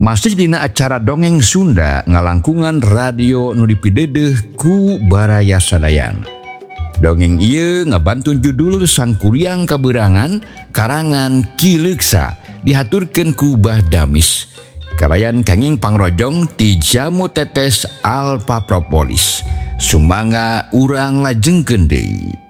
Masih dina acara dongeng Sunda ngalangkungan radio nu dipidedeh ku Baraya Sadayan. Dongeng ieu ngabantun judul Sang Kuryang Kaberangan karangan Ki Leuksa dihaturkeun ku Bah Damis. Kalayan kenging pangrojong ti Jamu Tetes Alpa Propolis. Sumangga urang lajengkeun deui.